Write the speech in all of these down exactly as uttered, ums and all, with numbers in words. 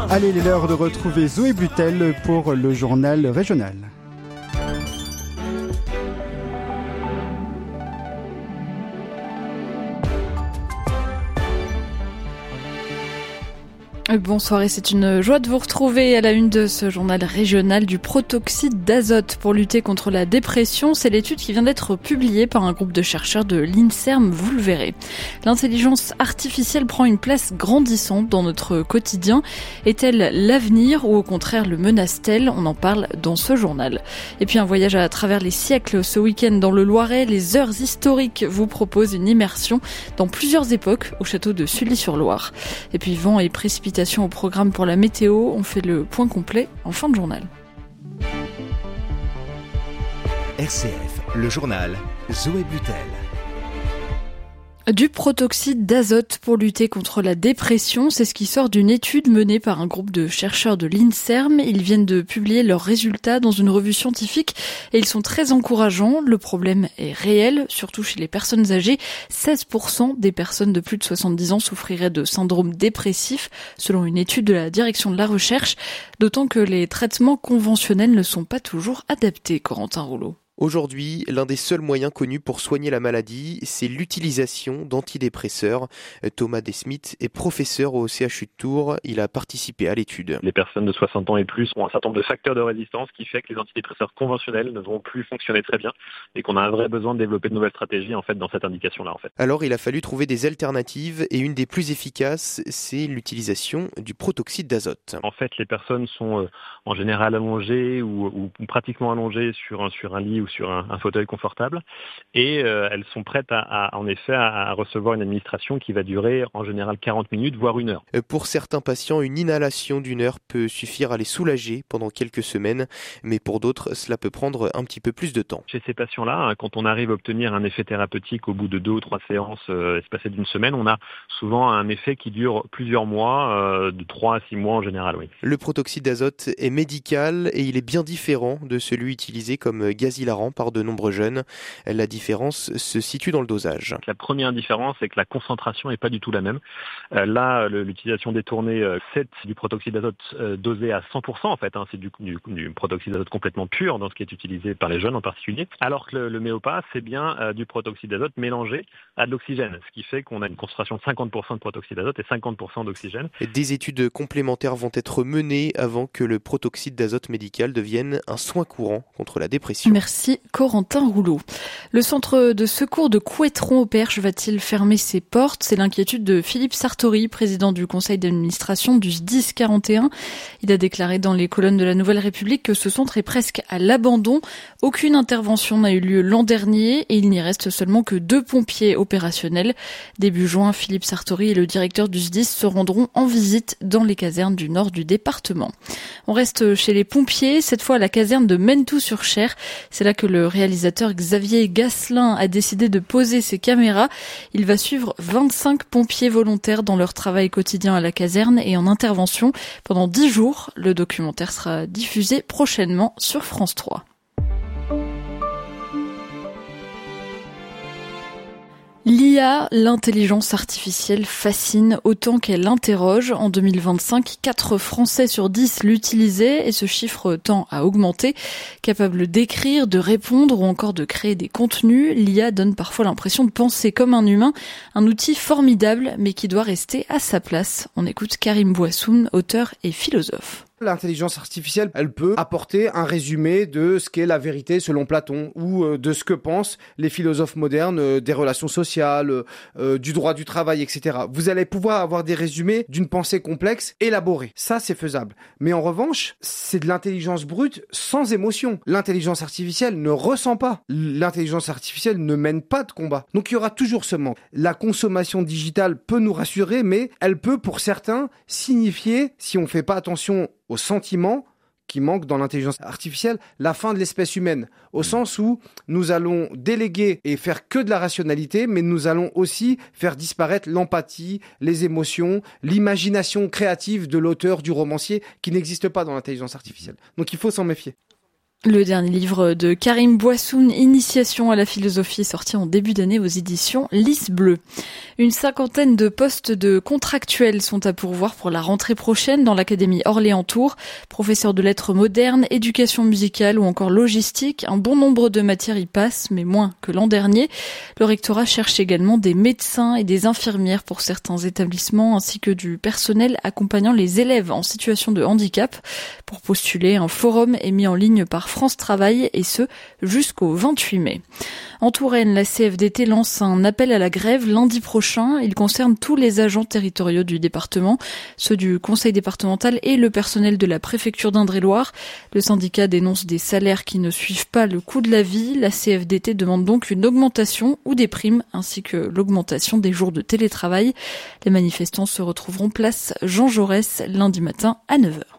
Allez, il est l'heure de retrouver Zoé Butel pour le journal régional. Bonsoir et c'est une joie de vous retrouver à la une de ce journal régional du protoxyde d'azote pour lutter contre la dépression. C'est l'étude qui vient d'être publiée par un groupe de chercheurs de l'INSERM, vous le verrez. L'intelligence artificielle prend une place grandissante dans notre quotidien. Est-elle l'avenir ou au contraire le menace-t-elle ? On en parle dans ce journal. Et puis un voyage à travers les siècles ce week-end dans le Loiret. Les heures historiques vous proposent une immersion dans plusieurs époques au château de Sully-sur-Loire. Et puis vent et précipitations au programme pour la météo. On fait le point complet en fin de journal. R C F, le journal, Zoé Butel. Du protoxyde d'azote pour lutter contre la dépression, c'est ce qui sort d'une étude menée par un groupe de chercheurs de l'INSERM. Ils viennent de publier leurs résultats dans une revue scientifique et ils sont très encourageants. Le problème est réel, surtout chez les personnes âgées. seize pour cent des personnes de plus de soixante-dix ans souffriraient de syndrome dépressif, selon une étude de la direction de la recherche, d'autant que les traitements conventionnels ne sont pas toujours adaptés, Corentin Rouleau. Aujourd'hui, l'un des seuls moyens connus pour soigner la maladie, c'est l'utilisation d'antidépresseurs. Thomas Desmith est professeur au C H U de Tours. Il a participé à l'étude. Les personnes de soixante ans et plus ont un certain nombre de facteurs de résistance qui fait que les antidépresseurs conventionnels ne vont plus fonctionner très bien et qu'on a un vrai besoin de développer de nouvelles stratégies en fait dans cette indication-là. En fait. Alors, il a fallu trouver des alternatives et une des plus efficaces, c'est l'utilisation du protoxyde d'azote. En fait, les personnes sont euh, en général allongées ou, ou pratiquement allongées sur un, sur un lit ou sur un, un fauteuil confortable et euh, elles sont prêtes à, à, en effet à, à recevoir une administration qui va durer en général quarante minutes voire une heure. Pour certains patients, une inhalation d'une heure peut suffire à les soulager pendant quelques semaines, mais pour d'autres, cela peut prendre un petit peu plus de temps. Chez ces patients-là, quand on arrive à obtenir un effet thérapeutique au bout de deux ou trois séances euh, espacées d'une semaine, on a souvent un effet qui dure plusieurs mois, euh, de trois à six mois en général. Oui. Le protoxyde d'azote est médical et il est bien différent de celui utilisé comme gaz hilarant par de nombreux jeunes. La différence se situe dans le dosage. La première différence, c'est que la concentration n'est pas du tout la même. Euh, là, le, l'utilisation détournée, euh, c'est du protoxyde d'azote euh, dosé à cent pour cent en fait. Hein, c'est du, du, du protoxyde d'azote complètement pur dans ce qui est utilisé par les jeunes en particulier. Alors que le, le Méopa, c'est bien euh, du protoxyde d'azote mélangé à de l'oxygène, ce qui fait qu'on a une concentration de cinquante pour cent de protoxyde d'azote et cinquante pour cent d'oxygène. Des études complémentaires vont être menées avant que le protoxyde d'azote médical devienne un soin courant contre la dépression. Merci Corentin Rouleau. Le centre de secours de Couëtron au Perche va-t-il fermer ses portes ? C'est l'inquiétude de Philippe Sartori, président du conseil d'administration du S D I S quarante et un. Il a déclaré dans les colonnes de la Nouvelle République que ce centre est presque à l'abandon. Aucune intervention n'a eu lieu l'an dernier et il n'y reste seulement que deux pompiers opérationnels. Début juin, Philippe Sartori et le directeur du S D I S se rendront en visite dans les casernes du nord du département. On reste chez les pompiers, cette fois à la caserne de Mentou-sur-Cher. C'est là que le réalisateur Xavier Gasselin a décidé de poser ses caméras. Il va suivre vingt-cinq pompiers volontaires dans leur travail quotidien à la caserne et en intervention pendant dix jours. Le documentaire sera diffusé prochainement sur France trois. L'I A, l'intelligence artificielle, fascine autant qu'elle interroge. En deux mille vingt-cinq, quatre Français sur dix l'utilisaient et ce chiffre tend à augmenter. Capable d'écrire, de répondre ou encore de créer des contenus, l'I A donne parfois l'impression de penser comme un humain. Un outil formidable mais qui doit rester à sa place. On écoute Karim Bouassoun, auteur et philosophe. L'intelligence artificielle, elle peut apporter un résumé de ce qu'est la vérité selon Platon ou de ce que pensent les philosophes modernes des relations sociales, euh, du droit du travail, et cetera. Vous allez pouvoir avoir des résumés d'une pensée complexe élaborée. Ça, c'est faisable. Mais en revanche, c'est de l'intelligence brute sans émotion. L'intelligence artificielle ne ressent pas. L'intelligence artificielle ne mène pas de combat. Donc, il y aura toujours ce manque. La consommation digitale peut nous rassurer, mais elle peut, pour certains, signifier, si on ne fait pas attention aux sentiments qui manquent dans l'intelligence artificielle, la fin de l'espèce humaine, au sens où nous allons déléguer et faire que de la rationalité, mais nous allons aussi faire disparaître l'empathie, les émotions, l'imagination créative de l'auteur, du romancier, qui n'existe pas dans l'intelligence artificielle. Donc il faut s'en méfier. Le dernier livre de Karim Bouassoun, Initiation à la philosophie, sorti en début d'année aux éditions Lys Bleu. Une cinquantaine de postes de contractuels sont à pourvoir pour la rentrée prochaine dans l'Académie Orléans-Tours. Professeurs de lettres modernes, éducation musicale ou encore logistique, un bon nombre de matières y passent, mais moins que l'an dernier. Le rectorat cherche également des médecins et des infirmières pour certains établissements, ainsi que du personnel accompagnant les élèves en situation de handicap. Pour postuler, un forum est mis en ligne par France Travail et ce jusqu'au vingt-huit mai. En Touraine, la C F D T lance un appel à la grève lundi prochain. Il concerne tous les agents territoriaux du département, ceux du conseil départemental et le personnel de la préfecture d'Indre-et-Loire. Le syndicat dénonce des salaires qui ne suivent pas le coût de la vie. La C F D T demande donc une augmentation ou des primes ainsi que l'augmentation des jours de télétravail. Les manifestants se retrouveront place Jean Jaurès lundi matin à neuf heures.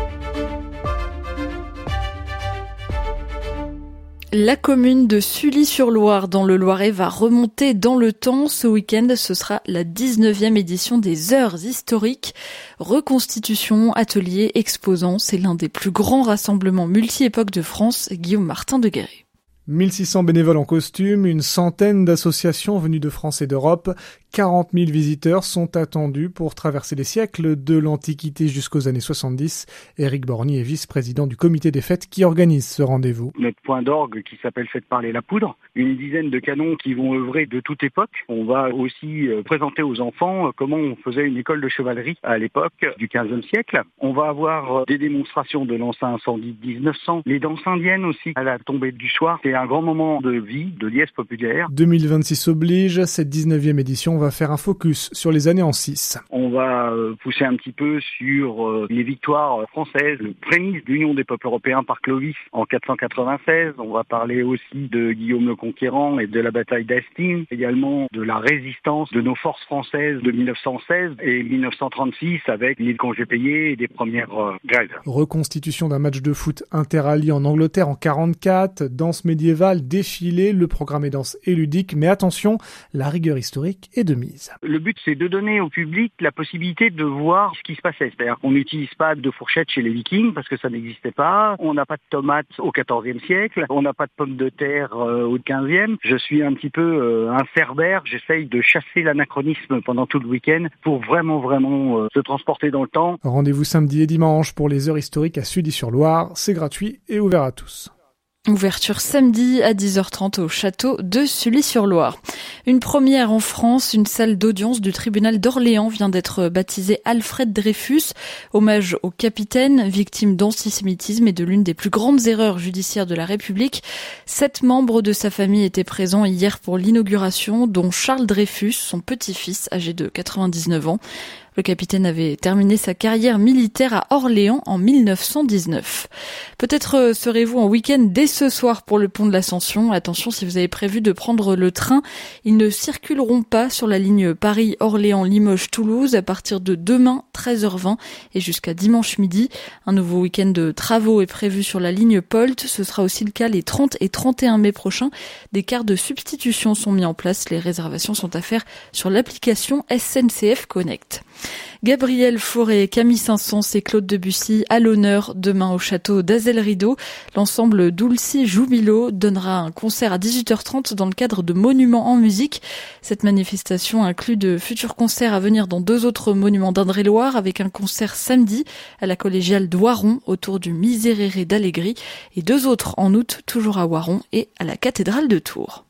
La commune de Sully-sur-Loire dans le Loiret va remonter dans le temps. Ce week-end, ce sera la dix-neuvième édition des Heures historiques. Reconstitution, ateliers, exposants, c'est l'un des plus grands rassemblements multi-époques de France. Guillaume Martin de Guéret. mille six cents bénévoles en costume, une centaine d'associations venues de France et d'Europe, quarante mille visiteurs sont attendus pour traverser les siècles de l'Antiquité jusqu'aux années soixante-dix. Éric Borny est vice-président du comité des fêtes qui organise ce rendez-vous. Notre point d'orgue qui s'appelle Faites parler la poudre, une dizaine de canons qui vont œuvrer de toute époque. On va aussi présenter aux enfants comment on faisait une école de chevalerie à l'époque du quinzième siècle. On va avoir des démonstrations de l'encens incendie de dix-neuf cents, les danses indiennes aussi à la tombée du soir. C'est un grand moment de vie, de liesse populaire. deux mille vingt-six oblige, cette dix-neuvième édition va faire un focus sur les années en six. On va pousser un petit peu sur les victoires françaises, le prémisse de l'Union des peuples européens par Clovis en quatre cent quatre-vingt-seize. On va parler aussi de Guillaume le Conquérant et de la bataille d'Hastings, également de la résistance de nos forces françaises de mille neuf cent seize et mille neuf cent trente-six avec les congés payés et des premières euh, grèves. Reconstitution d'un match de foot interallié en Angleterre en quarante-quatre, danse médiévale, défilé, le programme est dense et ludique, mais attention, la rigueur historique est de mise. Le but, c'est de donner au public la possibilité de voir ce qui se passait. C'est-à-dire qu'on n'utilise pas de fourchette chez les Vikings parce que ça n'existait pas. On n'a pas de tomates au quatorzième siècle. On n'a pas de pommes de terre euh, au quinzième. Je suis un petit peu euh, un cerbère. J'essaye de chasser l'anachronisme pendant tout le week-end pour vraiment, vraiment euh, se transporter dans le temps. Rendez-vous samedi et dimanche pour les heures historiques à Sully-sur-Loire. C'est gratuit et ouvert à tous. Ouverture samedi à dix heures trente au château de Sully-sur-Loire. Une première en France, une salle d'audience du tribunal d'Orléans vient d'être baptisée Alfred Dreyfus, hommage au capitaine, victime d'antisémitisme et de l'une des plus grandes erreurs judiciaires de la République. Sept membres de sa famille étaient présents hier pour l'inauguration, dont Charles Dreyfus, son petit-fils, âgé de quatre-vingt-dix-neuf ans. Le capitaine avait terminé sa carrière militaire à Orléans en mille neuf cent dix-neuf. Peut-être serez-vous en week-end dès ce soir pour le pont de l'Ascension. Attention, si vous avez prévu de prendre le train, ils ne circuleront pas sur la ligne Paris-Orléans-Limoges-Toulouse à partir de demain treize heures vingt et jusqu'à dimanche midi. Un nouveau week-end de travaux est prévu sur la ligne Polt. Ce sera aussi le cas les trente et trente et un mai prochains. Des quarts de substitution sont mis en place. Les réservations sont à faire sur l'application S N C F Connect. Gabriel Fauré, Camille Saint-Saëns et Claude Debussy à l'honneur demain au château d'Azel-Rideau. L'ensemble Dulci Jubilo donnera un concert à dix-huit heures trente dans le cadre de Monuments en musique. Cette manifestation inclut de futurs concerts à venir dans deux autres monuments d'Indre-et-Loire avec un concert samedi à la collégiale d'Oiron autour du Miserere d'Allegri et deux autres en août toujours à Oiron et à la cathédrale de Tours.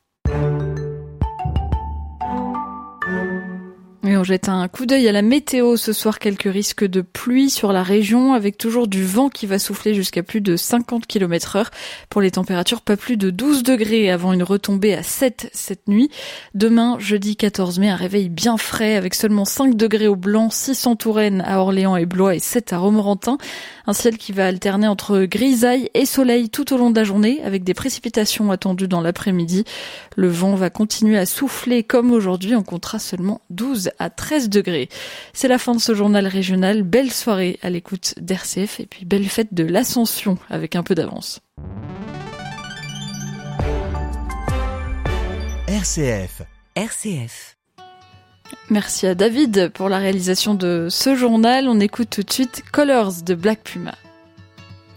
Et on jette un coup d'œil à la météo. Ce soir, quelques risques de pluie sur la région avec toujours du vent qui va souffler jusqu'à plus de cinquante kilomètres heure. Pour les températures, pas plus de douze degrés avant une retombée à sept cette nuit. Demain, jeudi quatorze mai, un réveil bien frais avec seulement cinq degrés au Blanc, six en Touraine, à Orléans et Blois et sept à Romorantin. Un ciel qui va alterner entre grisaille et soleil tout au long de la journée avec des précipitations attendues dans l'après-midi. Le vent va continuer à souffler comme aujourd'hui. On comptera seulement douze à treize degrés. C'est la fin de ce journal régional. Belle soirée à l'écoute d'R C F et puis belle fête de l'Ascension avec un peu d'avance. R C F. R C F. Merci à David pour la réalisation de ce journal. On écoute tout de suite Colors de Black Puma.